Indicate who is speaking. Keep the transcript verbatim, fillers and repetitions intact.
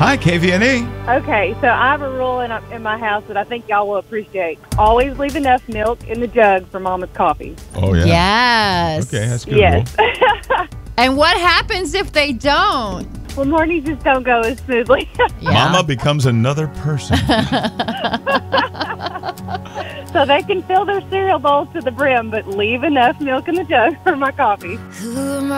Speaker 1: Hi, K V N E.
Speaker 2: Okay, so I have a rule in, in my house that I think y'all will appreciate. Always leave enough milk in the jug for Mama's coffee.
Speaker 1: Oh, yeah.
Speaker 3: Yes.
Speaker 1: Okay, that's a good
Speaker 2: Yes.
Speaker 1: rule.
Speaker 3: And what happens if they don't?
Speaker 2: Well, mornings just don't go as smoothly.
Speaker 3: Yeah.
Speaker 1: Mama becomes another person.
Speaker 2: So they can fill their cereal bowls to the brim, but leave enough milk in the jug for my coffee.